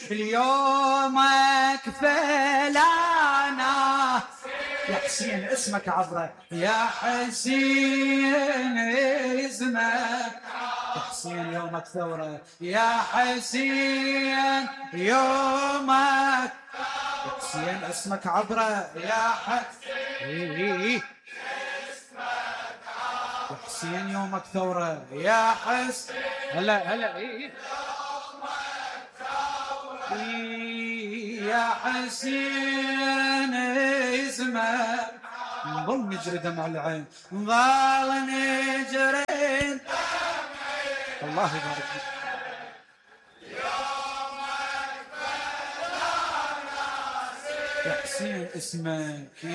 اليومك فلانا يا حسين اسمك عبره يا حسين اسمك يا حسين يومك ثورة يا حسين يومك يا حسين اسمك عبره يا حسين يا حسين يومك ثورة يا حسين هلا هلا يا حسين اسمك نظل نجري دمع العين نظل نجري الله يبارك فيك يا حسين اسمك